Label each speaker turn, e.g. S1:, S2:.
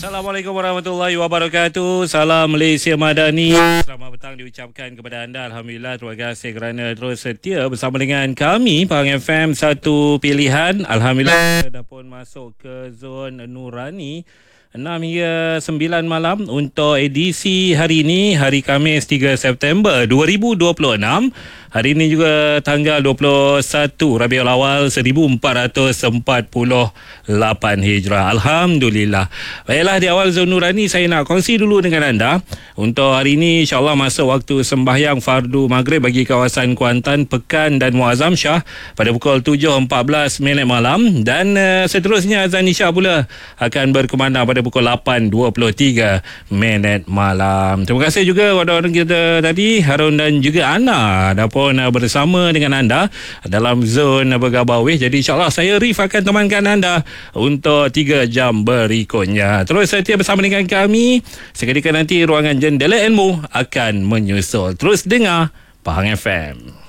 S1: Assalamualaikum warahmatullahi wabarakatuh. Salam Malaysia Madani. Selamat petang diucapkan kepada anda. Alhamdulillah, terima kasih kerana terus setia bersama dengan kami Pahang FM, satu pilihan. Alhamdulillah, dah pun masuk ke zon Nurani 6 hingga 9 malam untuk edisi hari ini, hari Khamis 3 September 2026. Hari ini juga tanggal 21 Rabiul Awal 1448 Hijrah. Alhamdulillah. Baiklah, di awal zon Nurani saya nak kongsi dulu dengan anda. Untuk hari ini insya-Allah masuk waktu sembahyang fardu maghrib bagi kawasan Kuantan, Pekan dan Muazzam Shah pada pukul 7.14 malam, dan seterusnya azan Isyak pula akan berkumandang pada pukul 8.23 malam. Terima kasih juga kepada orang kita tadi, Harun dan juga Ana, dah pun bersama dengan anda dalam zon bergabah weh. Jadi insyaAllah saya Rif akan temankan anda untuk 3 jam berikutnya. Terus setia bersama dengan kami. Seketika nanti ruangan Jendela Ilmu akan menyusul. Terus dengar Pahang FM.